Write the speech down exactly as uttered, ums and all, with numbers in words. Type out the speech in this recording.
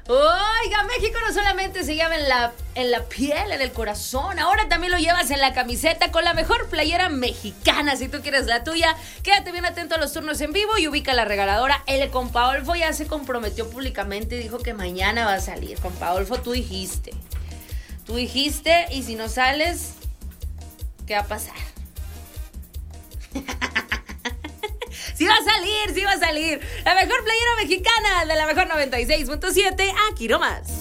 Oiga, México no solamente se lleva en la, en la piel, en el corazón, ahora también lo llevas en la camiseta con la mejor playera mexicana. Si tú quieres la tuya, quédate bien atento a los turnos en vivo y ubica la regaladora. El Compaolfo ya se comprometió públicamente y dijo que mañana va a salir. Compaolfo, tú dijiste. Tú dijiste, y si no sales, ¿qué va a pasar? Sí va a salir, sí va a salir. La mejor playera mexicana de la mejor noventa y seis punto siete, aquí nomás.